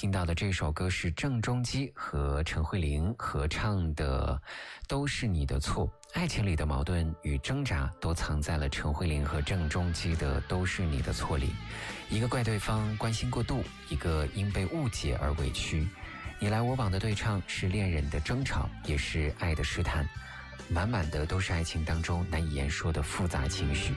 听到的这首歌是郑中基和陈慧琳合唱的《都是你的错》。爱情里的矛盾与挣扎都藏在了陈慧琳和郑中基的《都是你的错》里，一个怪对方关心过度，一个因被误解而委屈。你来我往的对唱是恋人的争吵，也是爱的试探，满满的都是爱情当中难以言说的复杂情绪。